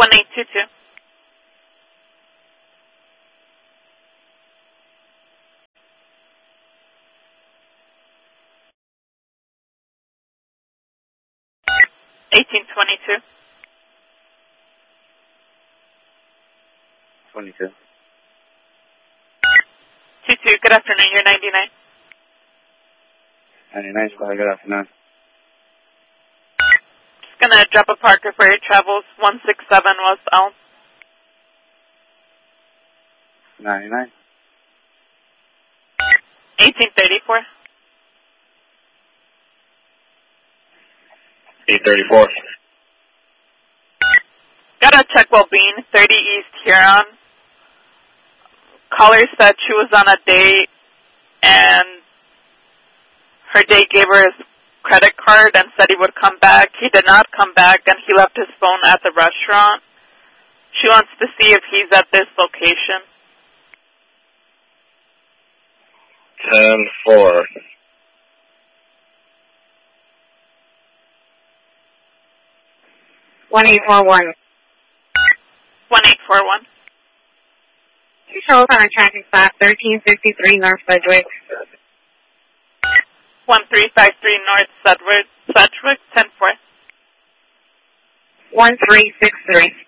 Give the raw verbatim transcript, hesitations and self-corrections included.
one eight two two. eighteen twenty-two. twenty-two. two two, good afternoon, you're ninety-nine. ninety-nine, Squad, good afternoon. Just gonna drop a Parker for your travels, one six seven West Elm. ninety-nine. eighteen thirty-four. eight thirty-four. Got a check well-being, thirty East Huron. Caller said she was on a date and her date gave her his credit card and said he would come back. He did not come back and he left his phone at the restaurant. She wants to see if he's at this location. ten four. one eight four one. one eight four one. Two shows on a traffic stop, thirteen fifty-three North Sedgwick. one three five three North Sedgwick, Sedgwick, ten four. one three six three.